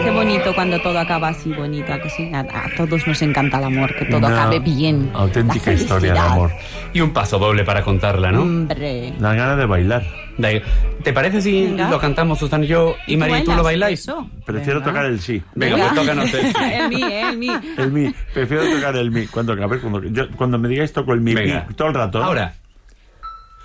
qué bonito cuando todo acaba así bonito. Que sí, a todos nos encanta el amor, que todo acabe bien. Auténtica historia de amor. Y un paso doble para contarla, ¿no? Hombre. Da ganas de bailar. ¿Te parece si lo cantamos Susana y yo y María y tú lo bailáis? Eso. Prefiero tocar el sí. Venga, pues tócanos el mi. El mi. Prefiero tocar el mi. Cuando me digáis toco el mi. Venga. Todo el rato. Ahora.